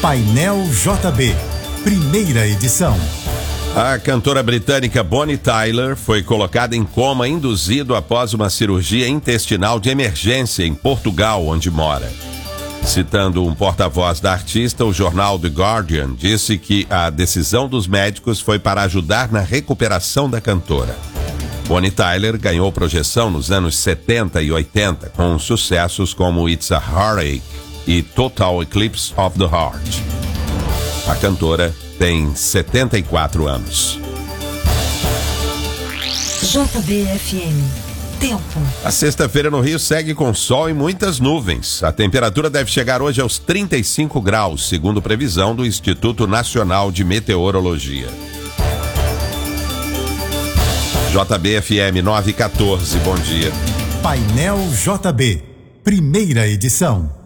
Painel JB, primeira edição. A cantora britânica Bonnie Tyler foi colocada em coma induzido após uma cirurgia intestinal de emergência em Portugal, onde mora. Citando um porta-voz da artista, o jornal The Guardian disse que a decisão dos médicos foi para ajudar na recuperação da cantora. Bonnie Tyler ganhou projeção nos anos 70 e 80 com sucessos como It's a Heartache e Total Eclipse of the Heart. A cantora tem 74 anos. JBFM. Tempo. A sexta-feira no Rio segue com sol e muitas nuvens. A temperatura deve chegar hoje aos 35 graus, segundo previsão do Instituto Nacional de Meteorologia. JBFM 914, bom dia. Painel JB, primeira edição.